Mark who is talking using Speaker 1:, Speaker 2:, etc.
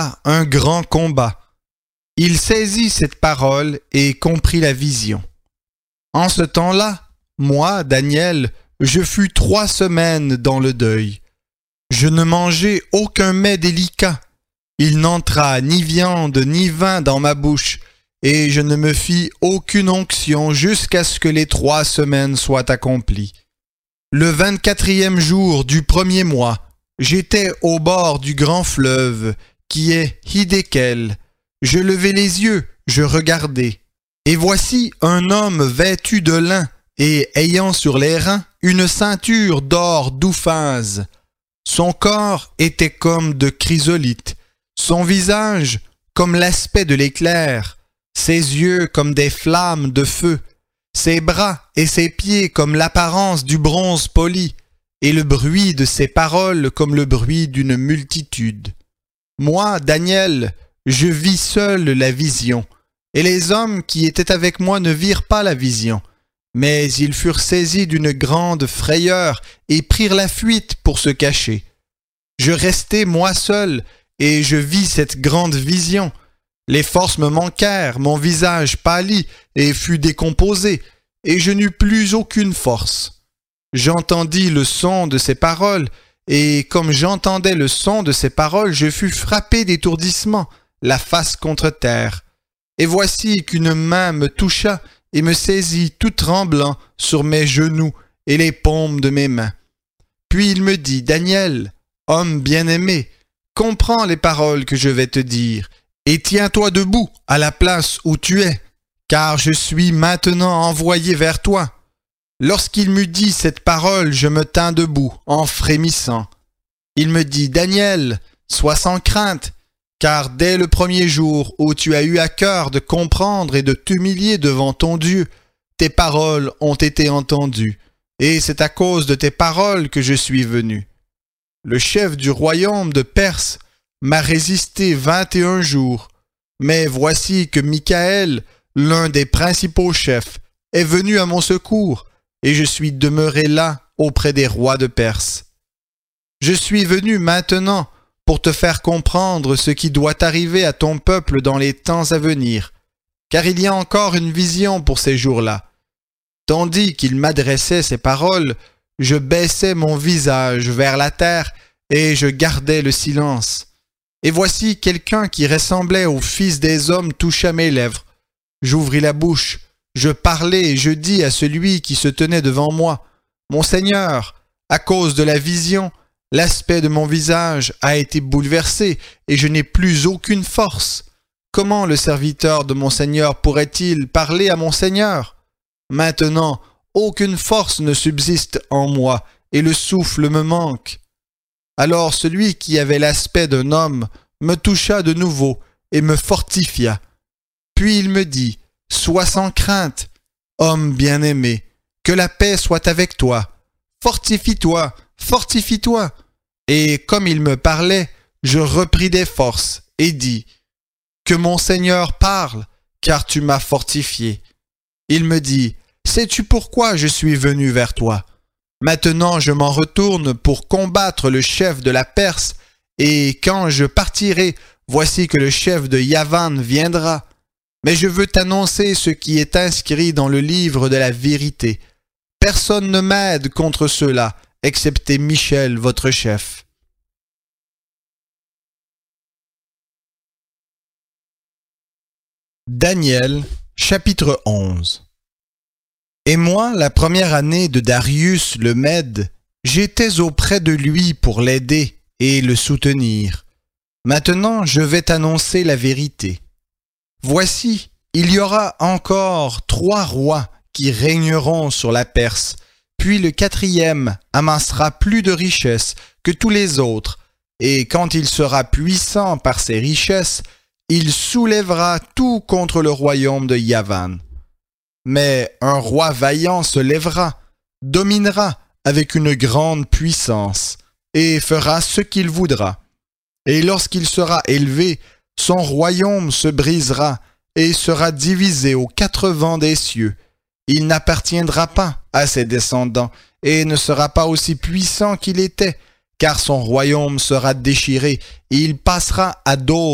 Speaker 1: là un grand combat. Il saisit cette parole et comprit la vision. En ce temps-là, moi, Daniel, je fus 3 semaines dans le deuil. Je ne mangeai aucun mets délicat. Il n'entra ni viande ni vin dans ma bouche, et je ne me fis aucune onction jusqu'à ce que les 3 semaines soient accomplies. Le 24e jour du 1er mois, j'étais au bord du grand fleuve, qui est Hiddekel. Je levai les yeux, je regardai. Et voici un homme vêtu de lin, et ayant sur les reins une ceinture d'or d'Ouphaz. Son corps était comme de chrysolite, son visage comme l'aspect de l'éclair, ses yeux comme des flammes de feu, ses bras et ses pieds comme l'apparence du bronze poli, et le bruit de ses paroles comme le bruit d'une multitude. Moi, Daniel, je vis seul la vision, et les hommes qui étaient avec moi ne virent pas la vision, mais ils furent saisis d'une grande frayeur et prirent la fuite pour se cacher. Je restai moi seul, et je vis cette grande vision. Les forces me manquèrent, mon visage pâlit et fut décomposé, et je n'eus plus aucune force. J'entendis le son de ces paroles, et comme j'entendais le son de ces paroles, je fus frappé d'étourdissement, la face contre terre. Et voici qu'une main me toucha et me saisit tout tremblant sur mes genoux et les paumes de mes mains. Puis il me dit, « Daniel, homme bien-aimé, comprends les paroles que je vais te dire, et tiens-toi debout à la place où tu es, car je suis maintenant envoyé vers toi. » Lorsqu'il m'eut dit cette parole, je me tins debout, en frémissant. Il me dit, « Daniel, sois sans crainte, car dès le 1er jour où tu as eu à cœur de comprendre et de t'humilier devant ton Dieu, tes paroles ont été entendues, et c'est à cause de tes paroles que je suis venu. Le chef du royaume de Perse m'a résisté 21 jours, mais voici que Michaël, l'un des principaux chefs, est venu à mon secours, et je suis demeuré là auprès des rois de Perse. Je suis venu maintenant pour te faire comprendre ce qui doit arriver à ton peuple dans les temps à venir, car il y a encore une vision pour ces jours-là. » Tandis qu'il m'adressait ces paroles, je baissais mon visage vers la terre et je gardais le silence. Et voici quelqu'un qui ressemblait au Fils des hommes toucha mes lèvres. J'ouvris la bouche, je parlais et je dis à celui qui se tenait devant moi, « Mon Seigneur, à cause de la vision, l'aspect de mon visage a été bouleversé et je n'ai plus aucune force. Comment le serviteur de mon Seigneur pourrait-il parler à mon Seigneur? Maintenant, aucune force ne subsiste en moi et le souffle me manque. » Alors celui qui avait l'aspect d'un homme me toucha de nouveau et me fortifia. Puis il me dit, « Sois sans crainte, homme bien-aimé, que la paix soit avec toi. Fortifie-toi, fortifie-toi. » Et comme il me parlait, je repris des forces et dis, « Que mon Seigneur parle, car tu m'as fortifié. » Il me dit, « Sais-tu pourquoi je suis venu vers toi? Maintenant je m'en retourne pour combattre le chef de la Perse, et quand je partirai, voici que le chef de Yavan viendra. Mais je veux t'annoncer ce qui est inscrit dans le livre de la vérité. Personne ne m'aide contre ceux-là, excepté Michel, votre chef. » Daniel, chapitre 11. Et moi, la première année de Darius le Mède, j'étais auprès de lui pour l'aider et le soutenir. Maintenant, je vais t'annoncer la vérité. Voici, il y aura encore 3 rois qui régneront sur la Perse, puis le 4e amassera plus de richesses que tous les autres, et quand il sera puissant par ses richesses, il soulèvera tout contre le royaume de Yavan. Mais un roi vaillant se lèvera, dominera avec une grande puissance, et fera ce qu'il voudra. Et lorsqu'il sera élevé, son royaume se brisera et sera divisé aux 4 vents des cieux. Il n'appartiendra pas à ses descendants et ne sera pas aussi puissant qu'il était, car son royaume sera déchiré et il passera à d'autres